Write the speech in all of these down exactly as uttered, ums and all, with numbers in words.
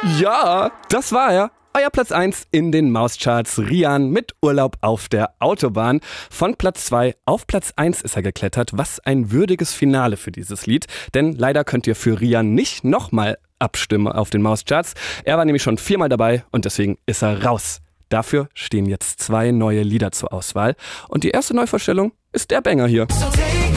Ja, das war er. Euer Platz eins in den Mauscharts. Rian mit Urlaub auf der Autobahn. Von Platz zwei auf Platz eins ist er geklettert. Was ein würdiges Finale für dieses Lied. Denn leider könnt ihr für Rian nicht nochmal abstimmen auf den Mauscharts. Er war nämlich schon viermal dabei und deswegen ist er raus. Dafür stehen jetzt zwei neue Lieder zur Auswahl. Und die erste Neuvorstellung ist der Banger hier. So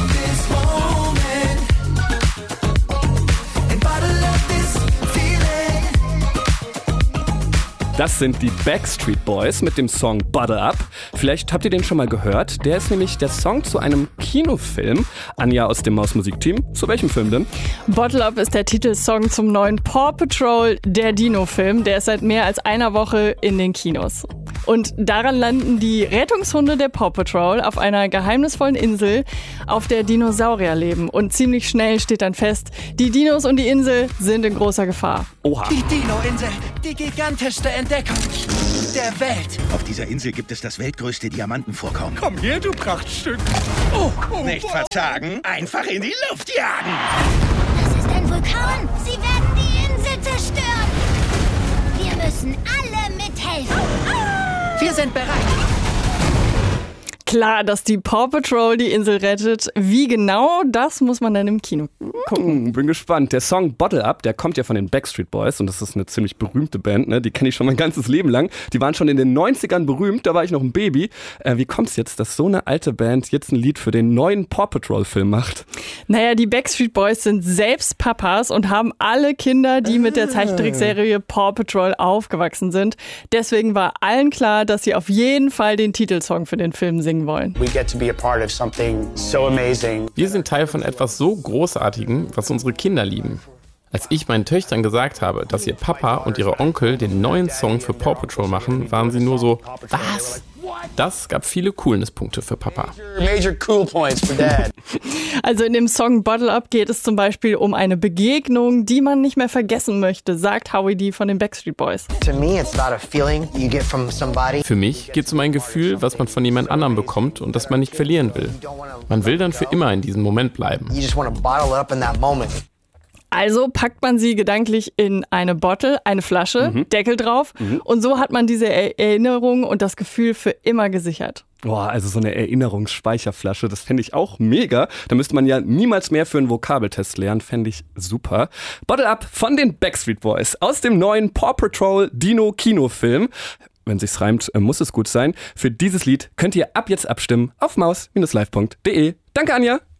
Das sind die Backstreet Boys mit dem Song Bottle Up. Vielleicht habt ihr den schon mal gehört. Der ist nämlich der Song zu einem Kinofilm. Anja aus dem Mausmusikteam. Zu welchem Film denn? Bottle Up ist der Titelsong zum neuen Paw Patrol, der Dino-Film. Der ist seit mehr als einer Woche in den Kinos. Und daran landen die Rettungshunde der Paw Patrol auf einer geheimnisvollen Insel, auf der Dinosaurier leben. Und ziemlich schnell steht dann fest, die Dinos und die Insel sind in großer Gefahr. Oha. Die Dino-Insel, die gigantischste Entdeckung der Welt. Auf dieser Insel gibt es das weltgrößte Diamantenvorkommen. Komm her, du Prachtstück. Oh, oh, Nicht oh. verzagen, einfach in die Luft jagen. Das ist ein Vulkan. Sie werden die Insel zerstören. Wir müssen alle mithelfen. Wir sind bereit. Klar, dass die Paw Patrol die Insel rettet. Wie genau, das muss man dann im Kino gucken. Bin gespannt. Der Song Bottle Up, der kommt ja von den Backstreet Boys und das ist eine ziemlich berühmte Band, ne? Die kenne ich schon mein ganzes Leben lang. Die waren schon in den neunzigern berühmt, da war ich noch ein Baby. Äh, wie kommt es jetzt, dass so eine alte Band jetzt ein Lied für den neuen Paw Patrol Film macht? Naja, die Backstreet Boys sind selbst Papas und haben alle Kinder, die mit der Zeichentrickserie Paw Patrol aufgewachsen sind. Deswegen war allen klar, dass sie auf jeden Fall den Titelsong für den Film singen wollen. We get to be a part of something so amazing. Wir sind Teil von etwas so Großartigem, was unsere Kinder lieben. Als ich meinen Töchtern gesagt habe, dass ihr Papa und ihre Onkel den neuen Song für Paw Patrol machen, waren sie nur so, was? Das gab viele Coolness-Punkte für Papa. Major cool points for Dad. Also in dem Song Bottle Up geht es zum Beispiel um eine Begegnung, die man nicht mehr vergessen möchte, sagt Howie D von den Backstreet Boys. To me, it's about a feeling you get from somebody. Für mich geht es um ein Gefühl, was man von jemand anderem bekommt und das man nicht verlieren will. Man will dann für immer in diesem Moment bleiben. You just want to bottle up in that moment. Also packt man sie gedanklich in eine Bottle, eine Flasche, mhm. Deckel drauf mhm. und so hat man diese Erinnerung und das Gefühl für immer gesichert. Boah, also so eine Erinnerungsspeicherflasche, das fände ich auch mega. Da müsste man ja niemals mehr für einen Vokabeltest lernen, fände ich super. Bottle Up von den Backstreet Boys aus dem neuen Paw Patrol Dino Kinofilm. Wenn sich's reimt, muss es gut sein. Für dieses Lied könnt ihr ab jetzt abstimmen auf maus Bindestrich live Punkt de. Danke, Anja.